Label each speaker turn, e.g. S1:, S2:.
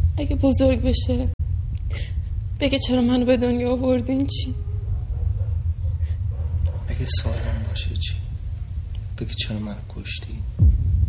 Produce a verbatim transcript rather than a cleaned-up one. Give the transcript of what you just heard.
S1: اگه بزرگ بشه بگه چرا منو به دنیا آوردین چی؟
S2: اگه سالم باشه چی؟ بگه چرا منو کشتی؟